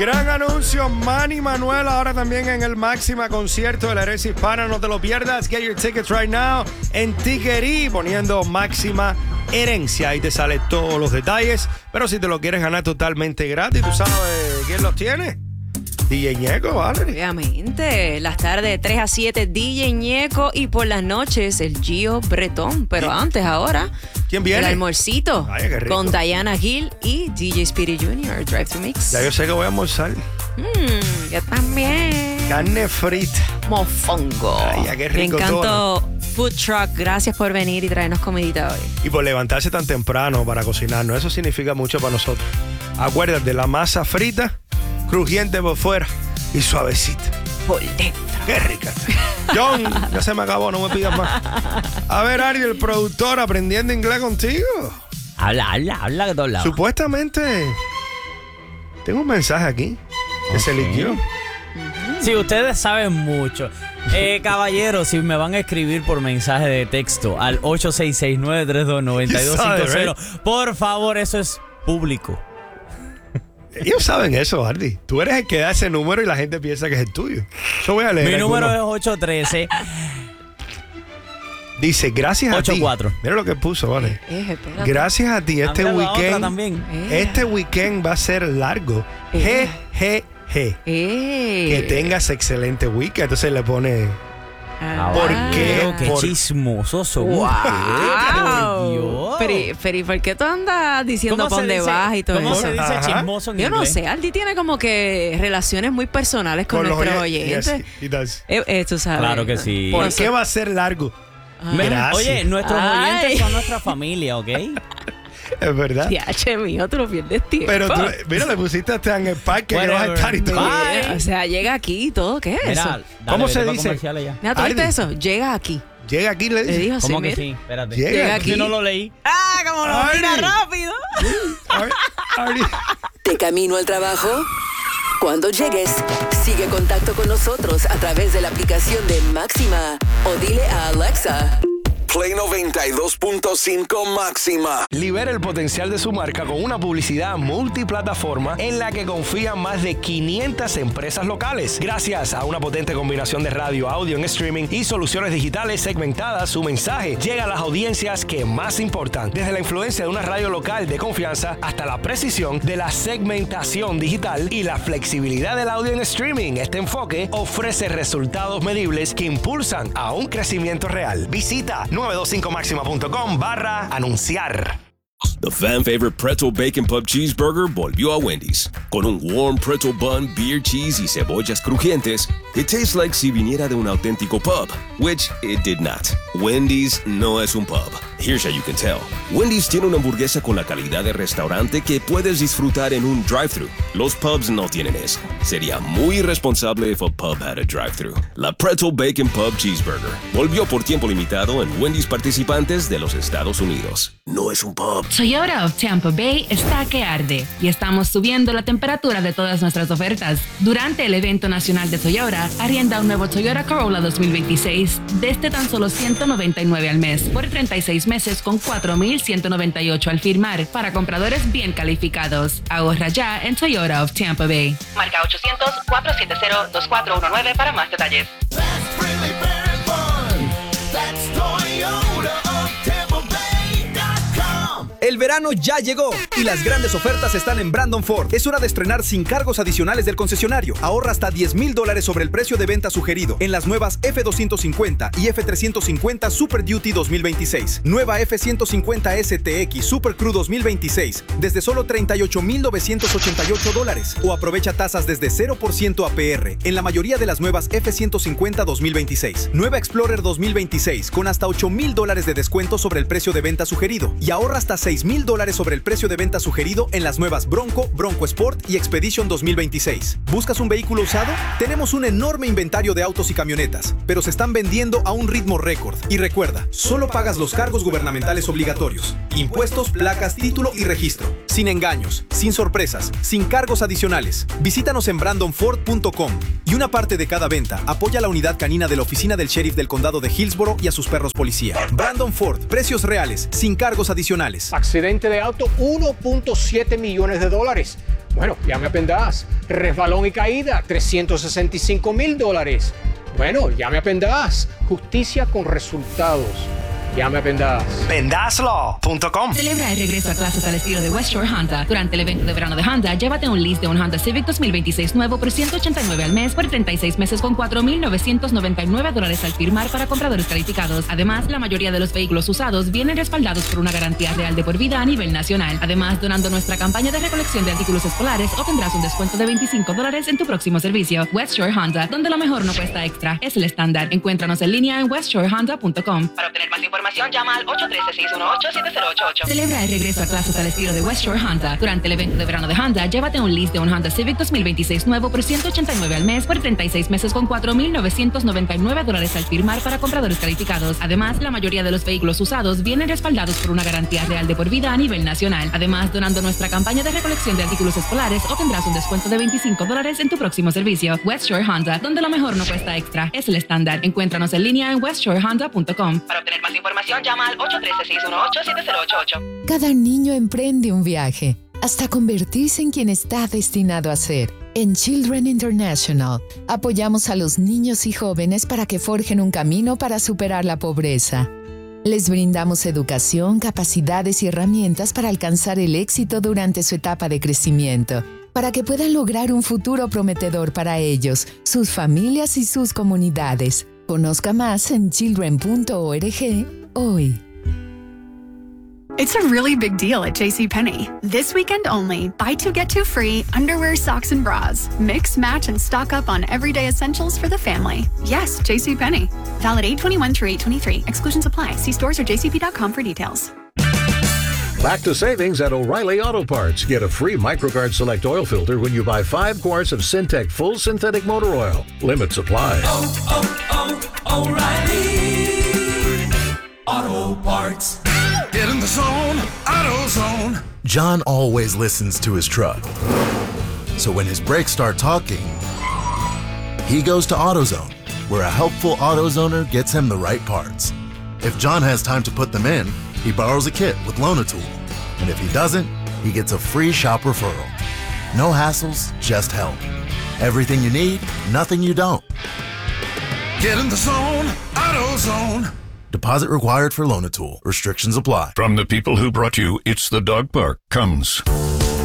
Gran anuncio, Manny Manuel ahora también en el Máxima concierto de la herencia hispana. No te lo pierdas. Get your tickets right now en Tiquerí poniendo Máxima Herencia. Ahí te salen todos los detalles. Pero si te lo quieres ganar totalmente gratis, ¿tú sabes quién los tiene? DJ Ñeco, ¿vale? Obviamente, las tardes de 3 a 7, DJ Ñeco, y por las noches el Gio Bretón. Pero antes, ahora, ¿quién viene? El almuercito. Ay, qué rico. Con Diana Hill y DJ Speedy Jr. Drive to Mix. Ya yo sé que voy a almorzar. Yo también. Carne frita. Mofongo. Ay, qué rico. Me encantó. Todo. Food Truck, gracias por venir y traernos comidita hoy. Y por levantarse tan temprano para cocinarnos. Eso significa mucho para nosotros. Acuérdate, la masa frita, crujiente por fuera y suavecita por dentro. Qué rica. John, ya se me acabó, no me pidas más. A ver, Ari, el productor, aprendiendo inglés contigo. Habla de todos lados. Supuestamente tengo un mensaje aquí que se eligió. Sí, ustedes saben mucho. Caballeros, si me van a escribir por mensaje de texto al 866-932-9250, por favor, eso es público. Ellos saben eso, Ardi. Tú eres el que da ese número y la gente piensa que es el tuyo. Yo voy a leer. Mi número es 813. Dice, gracias 84. a ti. Mira lo que puso, vale. Espérate. Gracias a ti, este weekend. Weekend va a ser largo. Que tengas excelente weekend. Entonces le pone. ¿Por qué? Qué chismoso son. Wow. Pero ¿por qué tú andas diciendo por dónde vas y todo eso? ¿Cómo se dice chismoso en inglés? Yo no sé. Aldi tiene como que relaciones muy personales con nuestros oyentes. Tú sabes. Claro que sí. ¿Por qué va a ser largo? Oye, nuestros oyentes son nuestra familia, ¿ok? Es verdad. Tiache mío, tú lo pierdes tiempo. Pero tú, mira, le pusiste hasta en el parque que vas a estar y todo. O sea, llega aquí y todo. ¿Qué es eso? ¿Cómo se dice? Mira, ¿tú viste eso? Llega aquí. Llega aquí, le dice. Dijo, ¿Cómo sí, que sí? Espérate. Llega aquí. Yo no lo leí. Como lo mira rápido. De camino al trabajo. Cuando llegues, sigue contacto con nosotros a través de la aplicación de Máxima o dile a Alexa. Play 92.5 Máxima. Libera el potencial de su marca con una publicidad multiplataforma en la que confían más de 500 empresas locales. Gracias a una potente combinación de radio, audio en streaming y soluciones digitales segmentadas, su mensaje llega a las audiencias que más importan. Desde la influencia de una radio local de confianza hasta la precisión de la segmentación digital y la flexibilidad del audio en streaming. Este enfoque ofrece resultados medibles que impulsan a un crecimiento real. Visita 925maxima.com/anunciar. The fan favorite Pretzel Bacon Pub Cheeseburger volvió a Wendy's. Con un warm pretzel bun, beer cheese y cebollas crujientes, it tastes like si viniera de un auténtico pub, which it did not. Wendy's no es un pub. Here's how you can tell. Wendy's tiene una hamburguesa con la calidad de restaurante que puedes disfrutar en un drive-thru. Los pubs no tienen eso. Sería muy irresponsable if a pub had a drive-thru. La Pretzel Bacon Pub Cheeseburger volvió por tiempo limitado en Wendy's participantes de los Estados Unidos. No es un pub. Toyota of Tampa Bay está que arde y estamos subiendo la temperatura de todas nuestras ofertas. Durante el evento nacional de Toyota, arrienda un nuevo Toyota Corolla 2026 desde tan solo $199 al mes por 36 meses con $4,198 al firmar para compradores bien calificados. Ahorra ya en Toyota of Tampa Bay. Marca 800-470-2419 para más detalles. El verano ya llegó y las grandes ofertas están en Brandon Ford. Es hora de estrenar sin cargos adicionales del concesionario. Ahorra hasta $10,000 sobre el precio de venta sugerido en las nuevas F250 y F350 Super Duty 2026. Nueva F150 STX Super Crew 2026 desde solo $38,988. O aprovecha tasas desde 0% APR en la mayoría de las nuevas F150 2026. Nueva Explorer 2026 con hasta $8,000 de descuento sobre el precio de venta sugerido. Y ahorra hasta $6,000 sobre el precio de venta sugerido en las nuevas Bronco, Bronco Sport y Expedition 2026. ¿Buscas un vehículo usado? Tenemos un enorme inventario de autos y camionetas, pero se están vendiendo a un ritmo récord. Y recuerda, solo pagas los cargos gubernamentales obligatorios: impuestos, placas, título y registro. Sin engaños, sin sorpresas, sin cargos adicionales. Visítanos en brandonford.com y una parte de cada venta apoya a la unidad canina de la oficina del sheriff del condado de Hillsborough y a sus perros policía. Brandon Ford, precios reales, sin cargos adicionales. Accidente de auto, $1.7 millones. Bueno, llame a Pendas. Resbalón y caída, $365,000. Bueno, llame a Pendas. Justicia con resultados. Llame a Pendas. PendasLaw.com. Celebra el regreso a clases al estilo de West Shore Honda. Durante el evento de verano de Honda, llévate un lease de un Honda Civic 2026 nuevo por $189 al mes por 36 meses con $4,999 al firmar para compradores calificados. Además, la mayoría de los vehículos usados vienen respaldados por una garantía real de por vida a nivel nacional. Además, donando nuestra campaña de recolección de artículos escolares, obtendrás un descuento de $25 en tu próximo servicio. West Shore Honda, donde lo mejor no cuesta extra. Es el estándar. Encuéntranos en línea en westshorehonda.com. Para obtener más información, llama al 813-618-7088. Celebra el regreso a clases al estilo de West Shore Honda. Durante el evento de verano de Honda, llévate un lease de un Honda Civic 2026 nuevo por $189 al mes por 36 meses con $4,999 al firmar para compradores calificados. Además, la mayoría de los vehículos usados vienen respaldados por una garantía real de por vida a nivel nacional. Además, donando nuestra campaña de recolección de artículos escolares, obtendrás un descuento de $25 en tu próximo servicio. West Shore Honda, donde lo mejor no cuesta extra. Es el estándar. Encuéntranos en línea en westshorehonda.com. Para obtener más información, llama al 813-618-7088. Cada niño emprende un viaje hasta convertirse en quien está destinado a ser. En Children International, apoyamos a los niños y jóvenes para que forjen un camino para superar la pobreza. Les brindamos educación, capacidades y herramientas para alcanzar el éxito durante su etapa de crecimiento, para que puedan lograr un futuro prometedor para ellos, sus familias y sus comunidades. Conozca más en children.org hoy. It's a really big deal at JCPenney. This weekend only, buy two, get two free underwear, socks, and bras. Mix, match, and stock up on everyday essentials for the family. Yes, JCPenney. Valid 8/21 through 8/23. Exclusions apply. See stores or jcp.com for details. Back to savings at O'Reilly Auto Parts. Get a free MicroGuard Select Oil Filter when you buy 5 quarts of Syntec Full Synthetic Motor Oil. Limit supply. O'Reilly Auto Parts. Get in the zone, AutoZone. John always listens to his truck. So when his brakes start talking, he goes to AutoZone, where a helpful AutoZoner gets him the right parts. If John has time to put them in, he borrows a kit with Loan-A-Tool. And if he doesn't, he gets a free shop referral. No hassles, just help. Everything you need, nothing you don't. Get in the zone, AutoZone. Deposit required for Loan-A-Tool. Restrictions apply. From the people who brought you It's the Dog Park comes